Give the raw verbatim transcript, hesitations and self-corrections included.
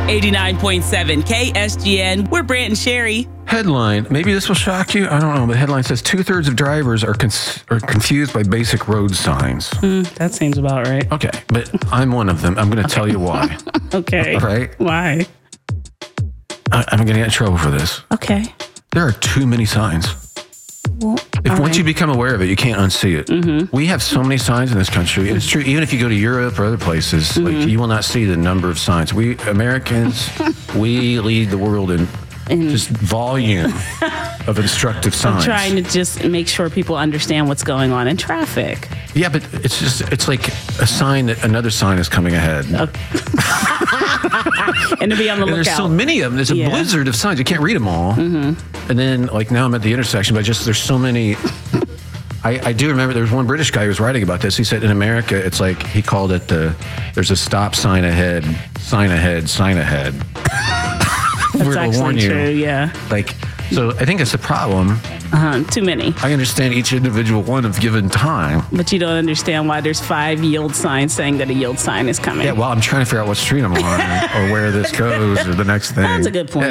eighty-nine point seven K S G N. We're Brant and Sherry. Headline, maybe this will shock you. I don't know. The headline says two-thirds of drivers are, cons- are confused by basic road signs. Mm, that seems about right. Okay, but I'm one of them. I'm going to tell you why. Okay. All right? Why? I- I'm going to get in trouble for this. Okay. There are too many signs. Well, If all once right. you become aware of it, you can't unsee it. Mm-hmm. We have so many signs in this country. It's true. Even if you go to Europe or other places, Mm-hmm. like you will not see the number of signs. We Americans, we lead the world in And- just volume of instructive I'm signs. trying to just make sure people understand what's going on in traffic. Yeah, but it's just it's like a sign that another sign is coming ahead. And to be on the And lookout. there's so many of them. There's a Yeah. blizzard of signs. You can't read them all. Mm-hmm. And then, like now, I'm at the intersection, but just there's so many. I, I do remember there was one British guy who was writing about this. He said in America, it's like he called it the there's a stop sign ahead, sign ahead, sign ahead. That's We're to actually warn you. true, yeah. Like, so I think it's a problem. Uh, too many. I understand each individual one of given time. But you don't understand why there's five yield signs saying that a yield sign is coming. Yeah, well, I'm trying to figure out what street I'm on or where this goes or the next thing. That's a good point.